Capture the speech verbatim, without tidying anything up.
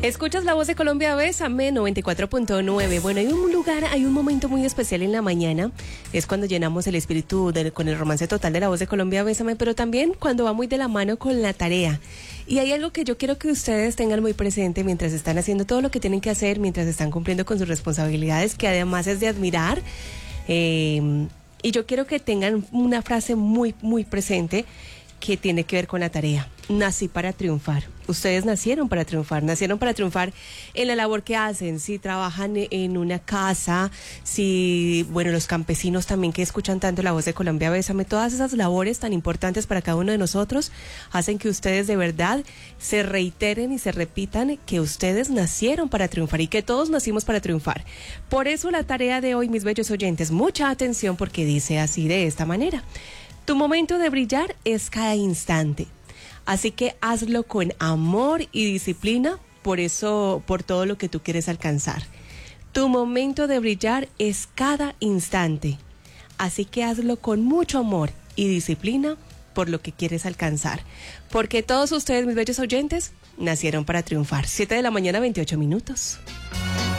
Escuchas La Voz de Colombia, Bésame, noventa y cuatro punto nueve. Bueno, hay un lugar, hay un momento muy especial en la mañana. Es cuando llenamos el espíritu de, con el romance total de La Voz de Colombia, Bésame, pero también cuando va muy de la mano con la tarea. Y hay algo que yo quiero que ustedes tengan muy presente mientras están haciendo todo lo que tienen que hacer, mientras están cumpliendo con sus responsabilidades, que además es de admirar. Eh, y yo quiero que tengan una frase muy, muy presente que tiene que ver con la tarea. Nací para triunfar. Ustedes nacieron para triunfar, nacieron para triunfar en la labor que hacen. Si trabajan en una casa, si, bueno, los campesinos también que escuchan tanto La Voz de Colombia, Bésame, todas esas labores tan importantes para cada uno de nosotros hacen que ustedes de verdad se reiteren y se repitan que ustedes nacieron para triunfar y que todos nacimos para triunfar. Por eso la tarea de hoy, mis bellos oyentes, mucha atención porque dice así de esta manera: tu momento de brillar es cada instante. Así que hazlo con amor y disciplina, por eso, por todo lo que tú quieres alcanzar. Tu momento de brillar es cada instante. Así que hazlo con mucho amor y disciplina por lo que quieres alcanzar. Porque todos ustedes, mis bellos oyentes, nacieron para triunfar. siete de la mañana, veintiocho minutos.